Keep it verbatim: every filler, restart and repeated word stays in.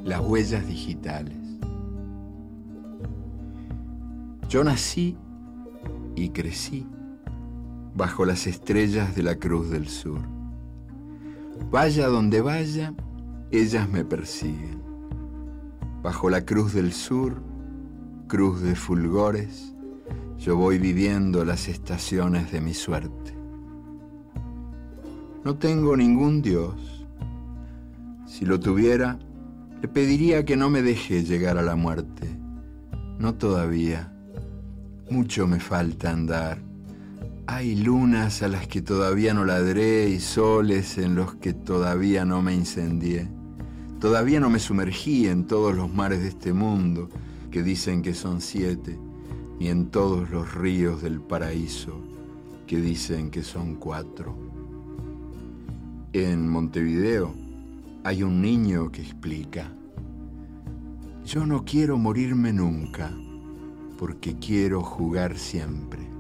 las huellas digitales. Yo nací y crecí bajo las estrellas de la Cruz del Sur. Vaya donde vaya, ellas me persiguen. Bajo la Cruz del Sur, cruz de fulgores, yo voy viviendo las estaciones de mi suerte. No tengo ningún Dios. Si lo tuviera, le pediría que no me deje llegar a la muerte. No todavía. Mucho me falta andar. Hay lunas a las que todavía no ladré y soles en los que todavía no me incendié. Todavía no me sumergí en todos los mares de este mundo, que dicen que son siete, ni en todos los ríos del paraíso, que dicen que son cuatro. En Montevideo hay un niño que explica: yo no quiero morirme nunca, porque quiero jugar siempre.